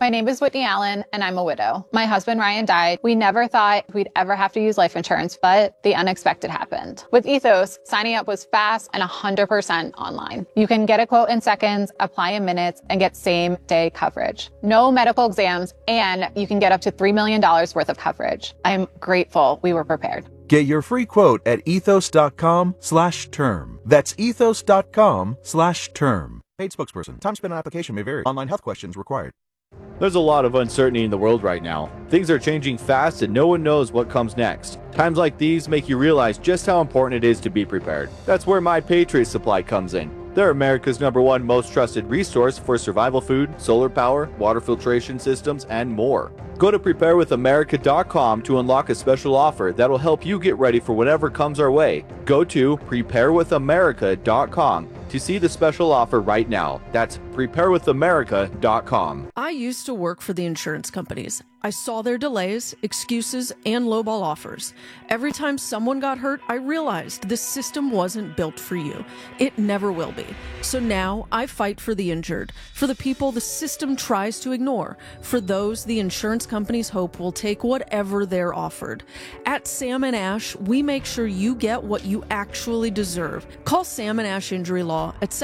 My name is Whitney Allen, and I'm a widow. My husband, Ryan, died. We never thought we'd ever have to use life insurance, but the unexpected happened. With Ethos, signing up was fast and 100% online. You can get a quote in seconds, apply in minutes, and get same-day coverage. No medical exams, and you can get up to $3 million worth of coverage. I'm grateful we were prepared. Get your free quote at ethos.com/term. That's ethos.com/term. Paid spokesperson. Time spent on application may vary. Online health questions required. There's a lot of uncertainty in the world right now. Things are changing fast and no one knows what comes next. Times like these make you realize just how important it is to be prepared. That's where My Patriot Supply comes in. They're America's #1 most trusted resource for survival food, solar power, water filtration systems, and more. Go to preparewithamerica.com to unlock a special offer that'll help you get ready for whatever comes our way. Go to preparewithamerica.com to see the special offer right now. That's preparewithamerica.com. I used to work for the insurance companies. I saw their delays, excuses, and lowball offers. Every time someone got hurt, I realized this system wasn't built for you. It never will be. So now I fight for the injured, for the people the system tries to ignore, for those the insurance companies hope will take whatever they're offered. At Sam & Ash, we make sure you get what you actually deserve. Call Sam & Ash Injury Law at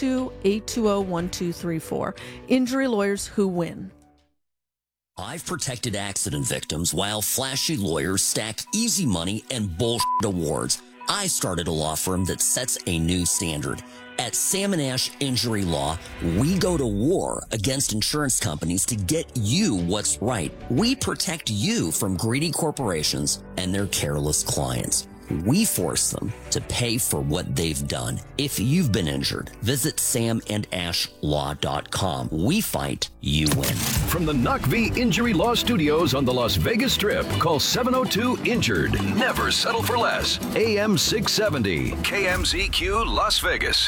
702-820-1234. Injury lawyers who win. I've protected accident victims while flashy lawyers stack easy money and bullshit awards. I started a law firm that sets a new standard. At Sam & Ash Injury Law, we go to war against insurance companies to get you what's right. We protect you from greedy corporations and their careless clients. We force them to pay for what they've done. If you've been injured, visit samandashlaw.com. We fight, you win. From the Knock V Injury Law Studios on the Las Vegas Strip, call 702-INJURED. Never settle for less. AM 670, KMZQ Las Vegas.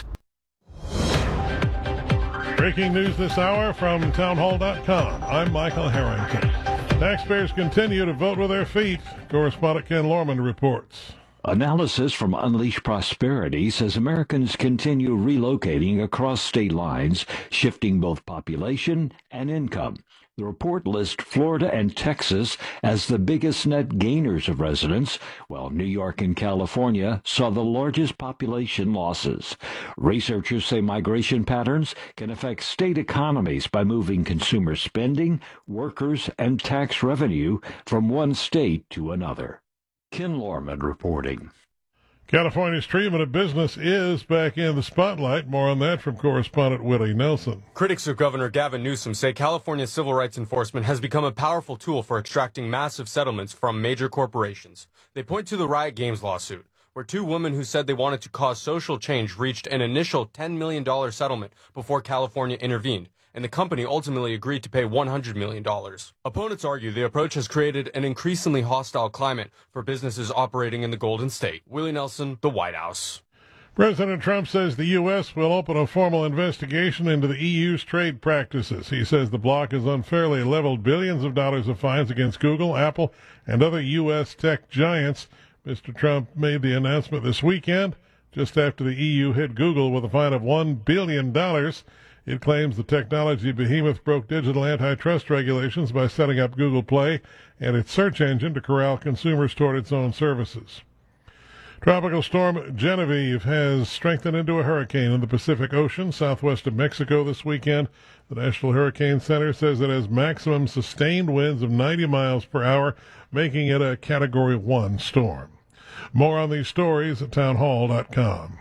Breaking news this hour from townhall.com. I'm Michael Harrington. Taxpayers continue to vote with their feet. Correspondent Ken Lorman reports. Analysis from Unleash Prosperity says Americans continue relocating across state lines, shifting both population and income. The report lists Florida and Texas as the biggest net gainers of residents, while New York and California saw the largest population losses. Researchers say migration patterns can affect state economies by moving consumer spending, workers, and tax revenue from one state to another. Ken Lorman reporting. California's treatment of business is back in the spotlight. More on that from correspondent Willie Nelson. Critics of Governor Gavin Newsom say California's civil rights enforcement has become a powerful tool for extracting massive settlements from major corporations. They point to the Riot Games lawsuit, where two women who said they wanted to cause social change reached an initial $10 million settlement before California intervened, and the company ultimately agreed to pay $100 million. Opponents argue the approach has created an increasingly hostile climate for businesses operating in the Golden State. Willie Nelson, the White House. President Trump says the U.S. will open a formal investigation into the EU's trade practices. He says the bloc has unfairly leveled billions of dollars of fines against Google, Apple, and other U.S. tech giants. Mr. Trump made the announcement this weekend, just after the EU hit Google with a fine of $1 billion. It claims the technology behemoth broke digital antitrust regulations by setting up Google Play and its search engine to corral consumers toward its own services. Tropical storm Genevieve has strengthened into a hurricane in the Pacific Ocean, southwest of Mexico this weekend. The National Hurricane Center says it has maximum sustained winds of 90 miles per hour, making it a Category 1 storm. More on these stories at townhall.com.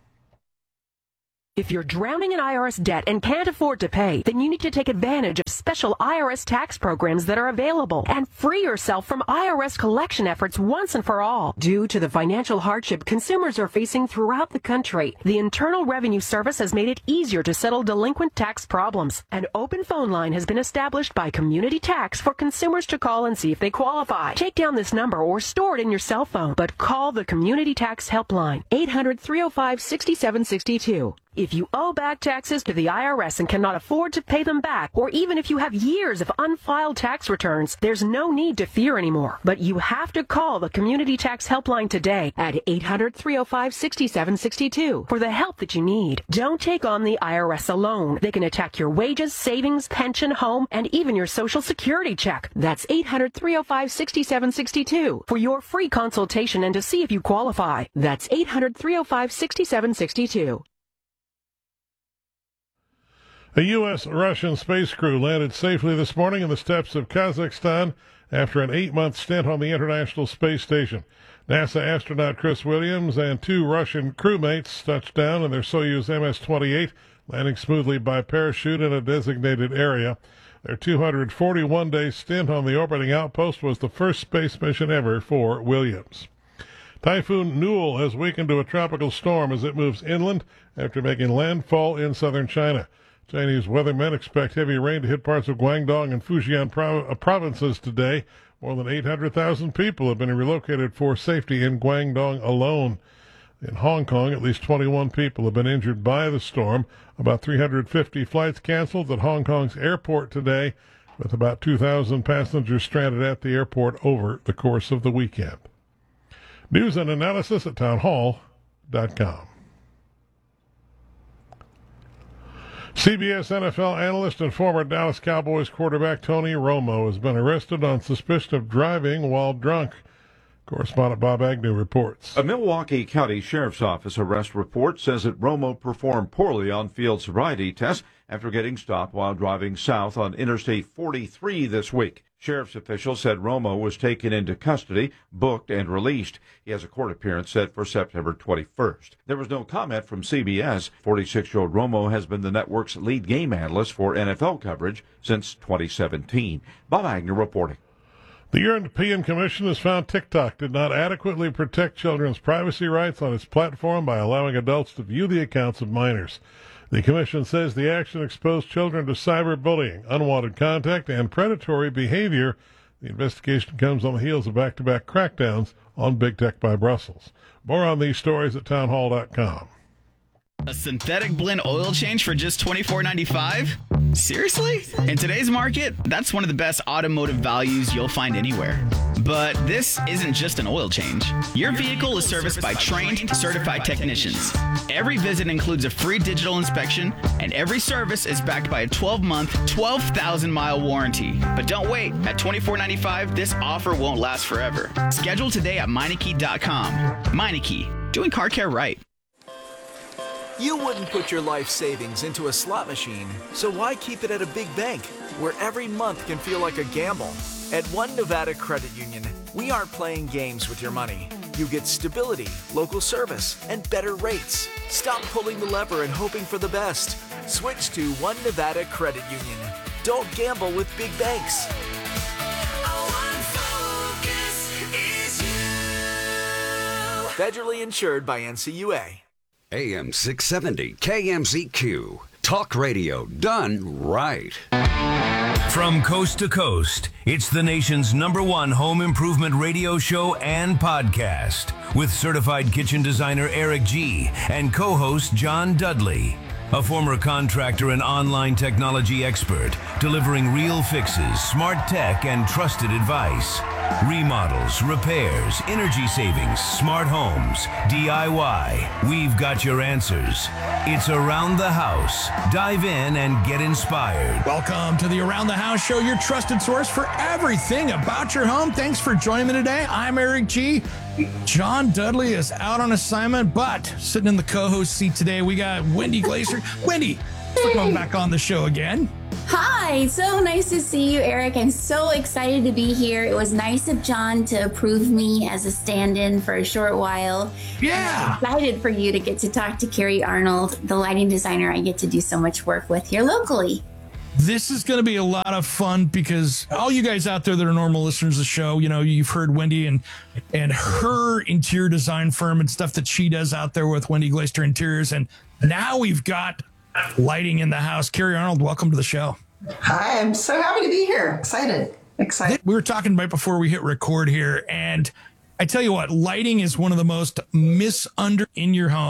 If you're drowning in IRS debt and can't afford to pay, then you need to take advantage of special IRS tax programs that are available and free yourself from IRS collection efforts once and for all. Due to the financial hardship consumers are facing throughout the country, the Internal Revenue Service has made it easier to settle delinquent tax problems. An open phone line has been established by Community Tax for consumers to call and see if they qualify. Take down this number or store it in your cell phone, but call the Community Tax Helpline, 800-305-6762. If you owe back taxes to the IRS and cannot afford to pay them back, or even if you have years of unfiled tax returns, there's no need to fear anymore. But you have to call the Community Tax Helpline today at 800-305-6762 for the help that you need. Don't take on the IRS alone. They can attack your wages, savings, pension, home, and even your Social Security check. That's 800-305-6762 for your free consultation and to see if you qualify. That's 800-305-6762. A U.S.-Russian space crew landed safely this morning in the steppes of Kazakhstan after an 8-month stint on the International Space Station. NASA astronaut Chris Williams and 2 Russian crewmates touched down in their Soyuz MS-28, landing smoothly by parachute in a designated area. Their 241-day stint on the orbiting outpost was the first space mission ever for Williams. Typhoon Newell has weakened to a tropical storm as it moves inland after making landfall in southern China. Chinese weathermen expect heavy rain to hit parts of Guangdong and Fujian provinces today. More than 800,000 people have been relocated for safety in Guangdong alone. In Hong Kong, at least 21 people have been injured by the storm. About 350 flights canceled at Hong Kong's airport today, with about 2,000 passengers stranded at the airport over the course of the weekend. News and analysis at townhall.com. CBS NFL analyst and former Dallas Cowboys quarterback Tony Romo has been arrested on suspicion of driving while drunk. Correspondent Bob Agnew reports. A Milwaukee County Sheriff's Office arrest report says that Romo performed poorly on field sobriety tests after getting stopped while driving south on Interstate 43 this week. Sheriff's officials said Romo was taken into custody, booked, and released. He has a court appearance set for September 21st. There was no comment from CBS. 46-year-old Romo has been the network's lead game analyst for NFL coverage since 2017. Bob Agnew reporting. The European Commission has found TikTok did not adequately protect children's privacy rights on its platform by allowing adults to view the accounts of minors. The Commission says the action exposed children to cyberbullying, unwanted contact, and predatory behavior. The investigation comes on the heels of back-to-back crackdowns on big tech by Brussels. More on these stories at townhall.com. A synthetic blend oil change for just $24.95? Seriously? In today's market, that's one of the best automotive values you'll find anywhere. But this isn't just an oil change. Your vehicle is serviced by trained, certified technicians. Every visit includes a free digital inspection, and every service is backed by a 12-month, 12,000-mile warranty. But don't wait. At $24.95, this offer won't last forever. Schedule today at Meineke.com. Meineke, doing car care right. You wouldn't put your life savings into a slot machine, so why keep it at a big bank, where every month can feel like a gamble? At One Nevada Credit Union, we aren't playing games with your money. You get stability, local service, and better rates. Stop pulling the lever and hoping for the best. Switch to One Nevada Credit Union. Don't gamble with big banks. Federally insured by NCUA. AM 670 KMZQ. Talk radio done right. From coast to coast, it's the nation's #1 home improvement radio show and podcast with certified kitchen designer Eric G. and co-host John Dudley. A former contractor and online technology expert, delivering real fixes, smart tech, and trusted advice. Remodels, repairs, energy savings, smart homes, DIY. We've got your answers. It's Around the House. Dive in and get inspired. Welcome to the Around the House show, your trusted source for everything about your home. Thanks for joining me today. I'm Eric G. John Dudley is out on assignment, but sitting in the co-host seat today, we got Wendy Glaser. Wendy, thanks for coming back on the show again. Hi, so nice to see you, Eric. I'm so excited to be here. It was nice of John to approve me as a stand-in for a short while. Yeah. I'm excited for you to get to talk to Carrie Arnold, the lighting designer I get to do so much work with here locally. This is going to be a lot of fun because all you guys out there that are normal listeners of the show, you know, you've heard Wendy and her interior design firm and stuff that she does out there with Wendy Glaser Interiors. And now we've got lighting in the house. Carrie Arnold, welcome to the show. Hi, I'm so happy to be here. Excited. We were talking right before we hit record here, and I tell you what, lighting is one of the most misunderstood in your home.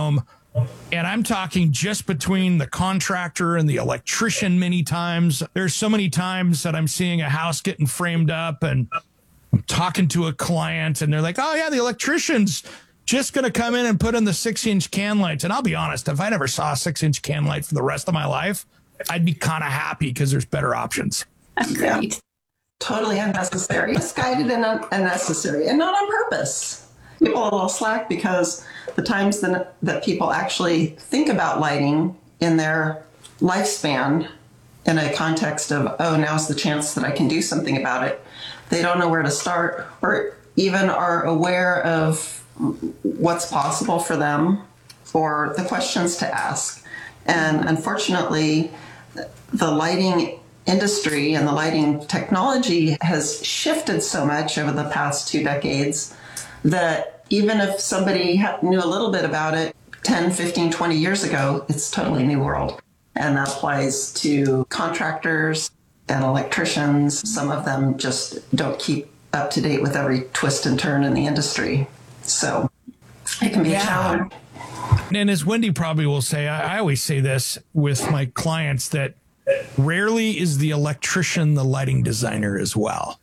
And I'm talking just between the contractor and the electrician many times. There's so many times that I'm seeing a house getting framed up and I'm talking to a client and they're like, oh, yeah, the electrician's just going to come in and put in the 6-inch can lights. And I'll be honest, if I never saw a 6-inch can light for the rest of my life, I'd be kind of happy because there's better options. Great. Yeah. Totally unnecessary. Misguided and unnecessary, and not on purpose. People are a little slack because the times that people actually think about lighting in their lifespan in a context of, oh, now's the chance that I can do something about it, they don't know where to start or even are aware of what's possible for them or the questions to ask. And unfortunately, the lighting industry and the lighting technology has shifted so much over the past 2 decades that even if somebody knew a little bit about it 10, 15, 20 years ago, it's totally new world. And that applies to contractors and electricians. Some of them just don't keep up to date with every twist and turn in the industry. So it can be a challenge. And as Wendy probably will say, I always say this with my clients, that rarely is the electrician the lighting designer as well.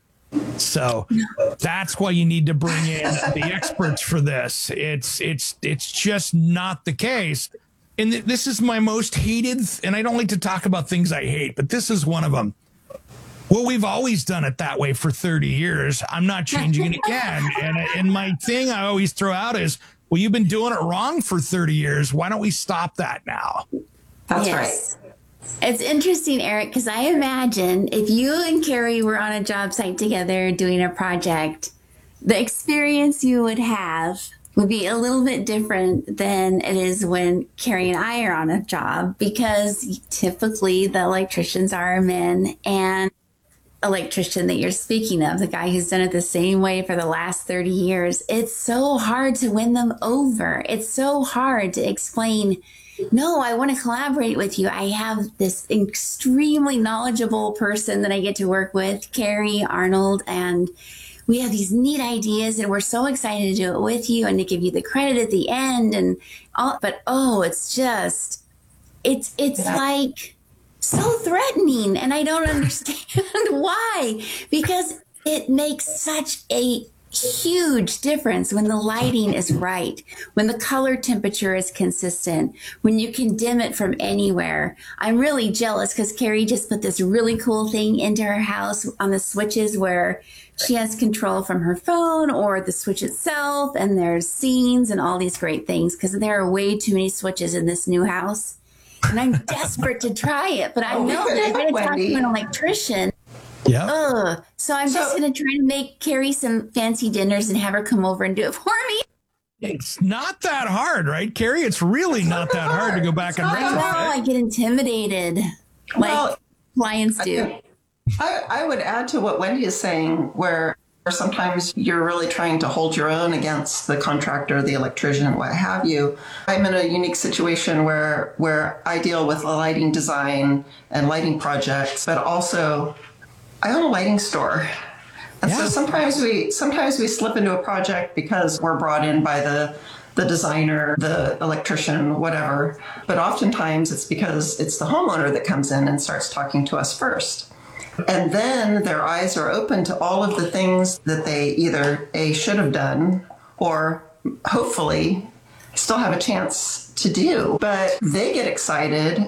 So that's why you need to bring in the experts for this. It's just not the case. And this is my most hated, and I don't like to talk about things I hate, but this is one of them. Well, we've always done it that way for 30 years. I'm not changing it again. And my thing I always throw out is, well, you've been doing it wrong for 30 years. Why don't we stop that now? That's right. It's interesting, Eric, because I imagine if you and Carrie were on a job site together doing a project, the experience you would have would be a little bit different than it is when Carrie and I are on a job, because typically the electricians are men, and electrician that you're speaking of, the guy who's done it the same way for the last 30 years, it's so hard to win them over. It's so hard to explain, no, I want to collaborate with you. I have this extremely knowledgeable person that I get to work with, Carrie Arnold, and we have these neat ideas and we're so excited to do it with you and to give you the credit at the end and all, but it's just, it's like so threatening, and I don't understand why, because it makes such a huge difference when the lighting is right, when the color temperature is consistent, when you can dim it from anywhere. I'm really jealous because Carrie just put this really cool thing into her house on the switches where she has control from her phone or the switch itself, and there's scenes and all these great things, because there are way too many switches in this new house. And I'm desperate to try it, but I know that I'm going to talk to an electrician. Yeah. So I'm just going to try to make Carrie some fancy dinners and have her come over and do it for me. It's not that hard, right, Carrie? It's really not that hard to go back and retrofit. I get intimidated, like clients do. I would add to what Wendy is saying, where sometimes you're really trying to hold your own against the contractor, the electrician, what have you. I'm in a unique situation where I deal with lighting design and lighting projects, but also I own a lighting store. And so sometimes we slip into a project because we're brought in by the designer, the electrician, whatever. But oftentimes it's because it's the homeowner that comes in and starts talking to us first. And then their eyes are open to all of the things that they either should have done or hopefully still have a chance to do. But they get excited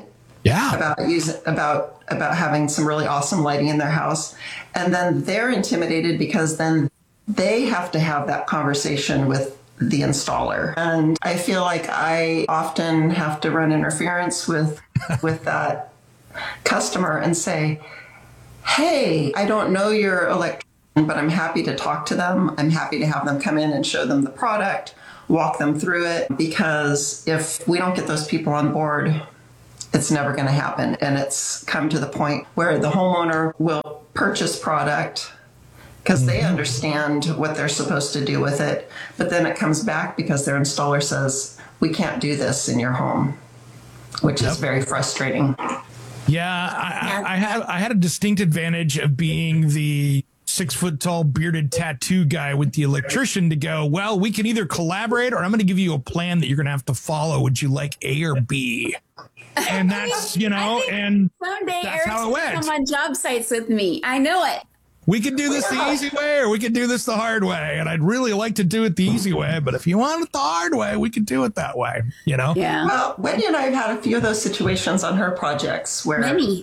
about having some really awesome lighting in their house. And then they're intimidated because then they have to have that conversation with the installer. And I feel like I often have to run interference with that customer and say, hey, I don't know your electrician, but I'm happy to talk to them. I'm happy to have them come in and show them the product, walk them through it, because if we don't get those people on board, it's never going to happen. And it's come to the point where the homeowner will purchase product because they understand what they're supposed to do with it. But then it comes back because their installer says, we can't do this in your home, which is very frustrating. Yeah, I had a distinct advantage of being the 6-foot-tall bearded tattoo guy with the electrician to go, well, we can either collaborate or I'm going to give you a plan that you're going to have to follow. Would you like A or B? And that's, and someday that's Eric's how it went. come on job sites with me. I know it. We could do this the easy way or we could do this the hard way. And I'd really like to do it the easy way. But if you want it the hard way, we could do it that way, Yeah. Well, Wendy and I have had a few of those situations on her projects where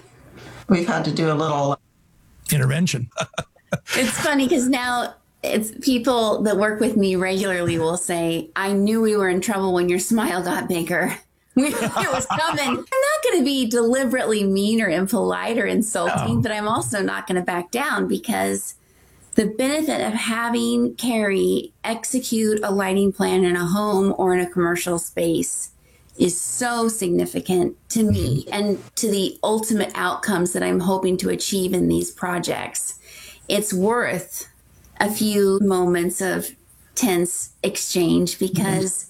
we've had to do a little intervention. It's funny because now it's people that work with me regularly will say, I knew we were in trouble when your smile got bigger. We knew it was coming. I'm not going to be deliberately mean or impolite or insulting, but I'm also not going to back down because the benefit of having Carrie execute a lighting plan in a home or in a commercial space is so significant to me and to the ultimate outcomes that I'm hoping to achieve in these projects. It's worth a few moments of tense exchange because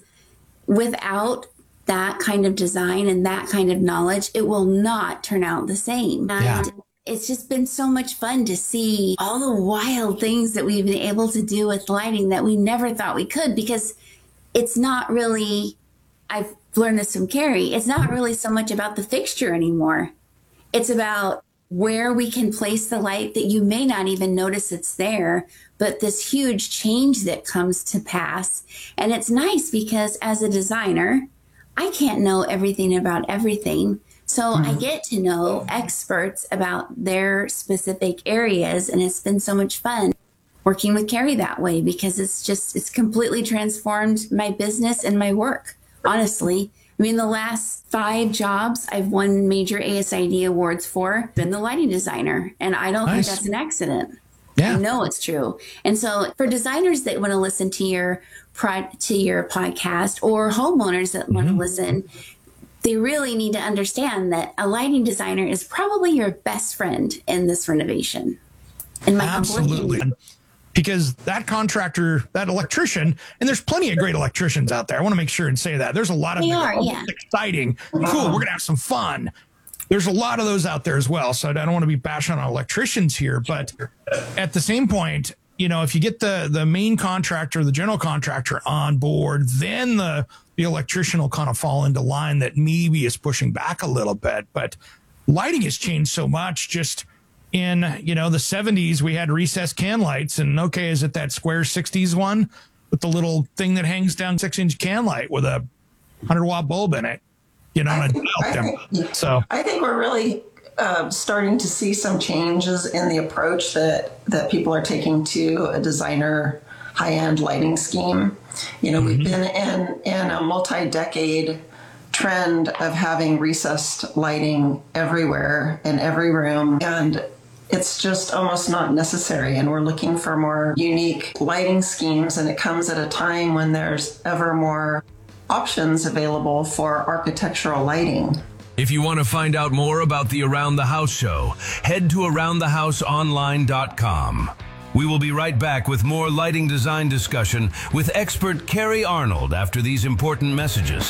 without that kind of design and that kind of knowledge, it will not turn out the same. And it's just been so much fun to see all the wild things that we've been able to do with lighting that we never thought we could, because it's not really, I've learned this from Carrie, it's not really so much about the fixture anymore. It's about where we can place the light that you may not even notice it's there, but this huge change that comes to pass. And it's nice because as a designer, I can't know everything about everything. So I get to know experts about their specific areas. And it's been so much fun working with Carrie that way because it's completely transformed my business and my work. Honestly, I mean, the last 5 jobs I've won major ASID awards for, been the lighting designer. And I don't think that's an accident. I know it's true. And so for designers that want to listen to your podcast or homeowners that want to listen, they really need to understand that a lighting designer is probably your best friend in this renovation. In my Absolutely. Because that contractor, that electrician, and there's plenty of great electricians out there. I want to make sure and say that. There's a lot of exciting, cool, we're going to have some fun. There's a lot of those out there as well. So I don't want to be bashing on electricians here. But at the same point, if you get the main contractor, the general contractor on board, then the electrician will kind of fall into line that maybe is pushing back a little bit. But lighting has changed so much. Just in, the 70s, we had recessed can lights. And okay, is it that square 60s one with the little thing that hangs down 6-inch can light with a 100-watt bulb in it? I think we're really starting to see some changes in the approach that people are taking to a designer high-end lighting scheme. We've been in a multi-decade trend of having recessed lighting everywhere in every room, and it's just almost not necessary. And we're looking for more unique lighting schemes, and it comes at a time when there's ever more options available for architectural lighting. If you want to find out more about the Around the House show, head to AroundTheHouseOnline.com. We will be right back with more lighting design discussion with expert Carrie Arnold after these important messages.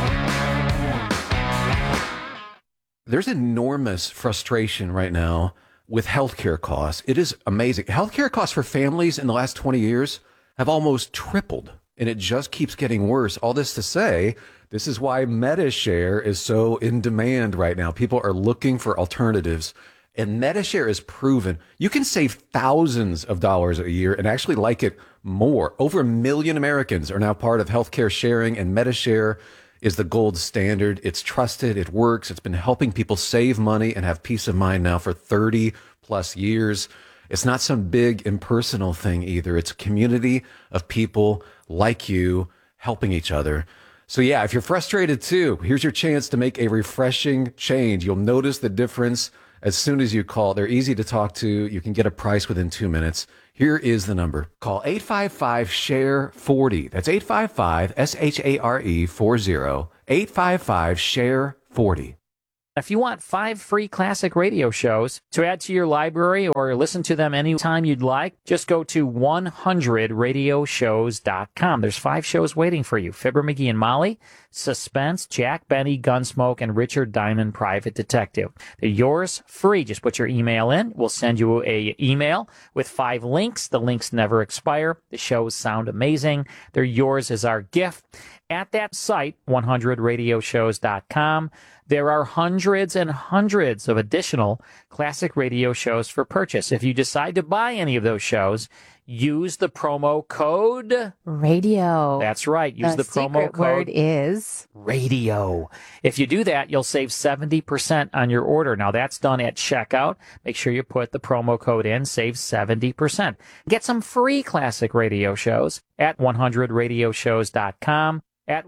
There's enormous frustration right now with healthcare costs. It is amazing. Healthcare costs for families in the last 20 years have almost tripled. And it just keeps getting worse. All this to say, this is why MediShare is so in demand right now. People are looking for alternatives. And MediShare is proven you can save thousands of dollars a year and actually like it more. Over 1 million Americans are now part of healthcare sharing, and MediShare is the gold standard. It's trusted. It works. It's been helping people save money and have peace of mind now for 30 plus years. It's not some big impersonal thing either. It's a community of people like you helping each other. So yeah, if you're frustrated too, here's your chance to make a refreshing change. You'll notice the difference as soon as you call. They're easy to talk to. You can get a price within 2 minutes. Here is the number. Call 855-SHARE-40. That's 855-SHARE-40. 855-SHARE-40. If you want 5 free classic radio shows to add to your library or listen to them anytime you'd like, just go to 100radioshows.com. There's 5 shows waiting for you. Fibber McGee and Molly, Suspense, Jack Benny, Gunsmoke, and Richard Diamond, Private Detective. They're yours free. Just put your email in. We'll send you a email with 5 links. The links never expire. The shows sound amazing. They're yours as our gift. At that site, 100radioshows.com, there are hundreds and hundreds of additional classic radio shows for purchase. If you decide to buy any of those shows, use the promo code radio. That's right. Use the promo secret code word is radio. If you do that, you'll save 70% on your order. Now that's done at checkout. Make sure you put the promo code in, save 70%. Get some free classic radio shows at 100radioshows.com, at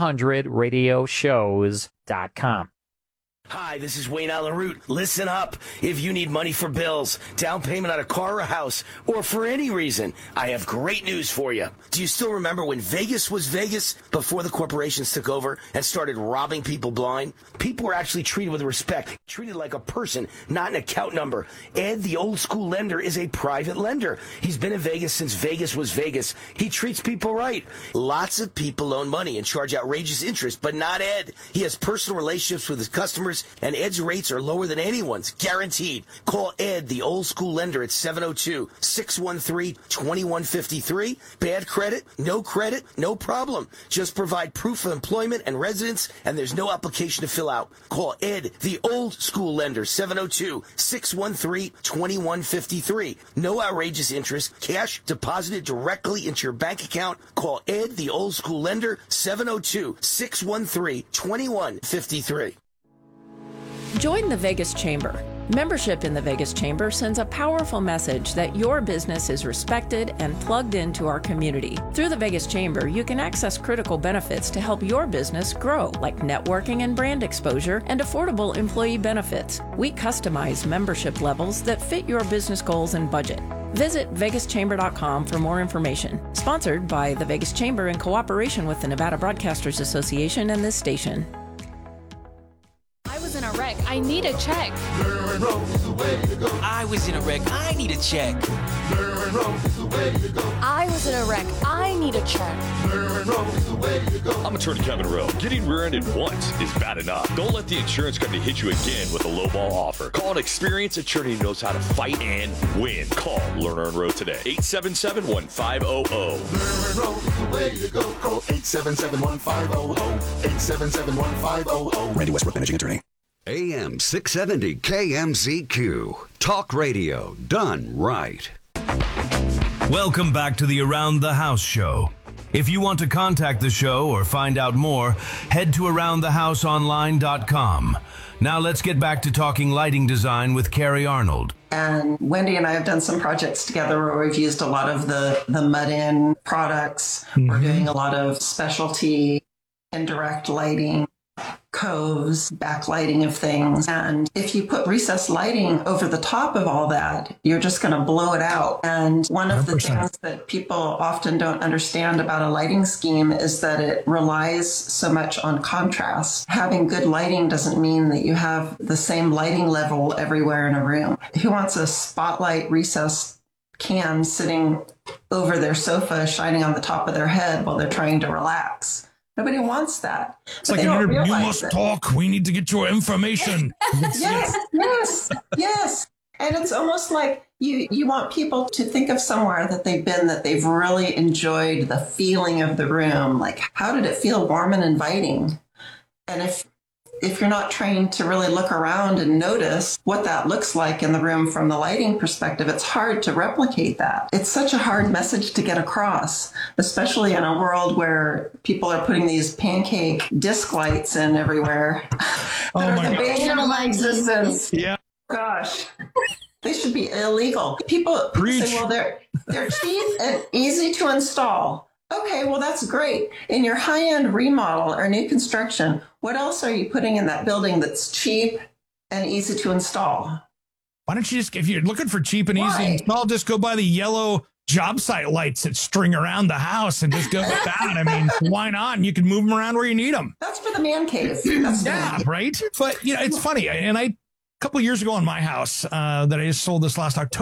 100radioshows.com. Hi, this is Wayne Allen Root. Listen up. If you need money for bills, down payment on a car or a house, or for any reason, I have great news for you. Do you still remember when Vegas was Vegas before the corporations took over and started robbing people blind? People were actually treated with respect, treated like a person, not an account number. Ed, the old school lender, is a private lender. He's been in Vegas since Vegas was Vegas. He treats people right. Lots of people loan money and charge outrageous interest, but not Ed. He has personal relationships with his customers, and Ed's rates are lower than anyone's, guaranteed. Call Ed, the old school lender, at 702-613-2153. Bad credit, no problem. Just provide proof of employment and residence, and there's no application to fill out. Call Ed, the old school lender, 702-613-2153. No outrageous interest, cash deposited directly into your bank account. Call Ed, the old school lender, 702-613-2153. Join the Vegas Chamber. Membership in the Vegas Chamber sends a powerful message that your business is respected and plugged into our community. Through the Vegas Chamber, you can access critical benefits to help your business grow, like networking and brand exposure and affordable employee benefits. We customize membership levels that fit your business goals and budget. Visit vegaschamber.com for more information. Sponsored by the Vegas Chamber in cooperation with the Nevada Broadcasters Association and this station. I was in a wreck. I need a check. I was in a wreck. I need a check. I was in a wreck. I need a check. I'm attorney Kevin Rowe. Getting rear-ended once is bad enough. Don't let the insurance company hit you again with a lowball offer. Call an experienced attorney who knows how to fight and win. Call Lerner & Rowe today. 877-1500. Rowe is the way to go. Call 877-1500. 877-1500. Randy Westbrook, managing attorney. AM 670 KMZQ. Talk radio done right. Welcome back to the Around the House show. If you want to contact the show or find out more, head to AroundTheHouseOnline.com. Now let's get back to talking lighting design with Carrie Arnold. And Wendy and I have done some projects together where we've used a lot of the mud-in products. Mm-hmm. We're doing a lot of specialty indirect lighting, coves, backlighting of things. And if you put recessed lighting over the top of all that, you're just going to blow it out. And one of 100%. The things that people often don't understand about a lighting scheme is that it relies so much on contrast. Having good lighting doesn't mean that you have the same lighting level everywhere in a room. Who wants a spotlight recessed can sitting over their sofa shining on the top of their head while they're trying to relax? Nobody wants that. It's like, you must talk. We need to get your information. Yes. And it's almost like you want people to think of somewhere that they've been, that they've really enjoyed the feeling of the room. Like, how did it feel warm and inviting? And if you're not trained to really look around and notice what that looks like in the room from the lighting perspective, it's hard to replicate that. It's such a hard message to get across, especially in a world where people are putting these pancake disc lights in everywhere. Oh my God. Existence. Yeah. Gosh. They should be illegal. People say, well, they're cheap and easy to install. Okay, well, that's great. In your high-end remodel or new construction, what else are you putting in that building that's cheap and easy to install? Why don't you just, if you're looking for cheap and easy to install, just go buy the yellow job site lights that string around the house and just go with that. I mean, why not? And you can move them around where you need them. That's for the man cave. Yeah, right. But it's funny. And a couple of years ago in my house that I just sold this last October.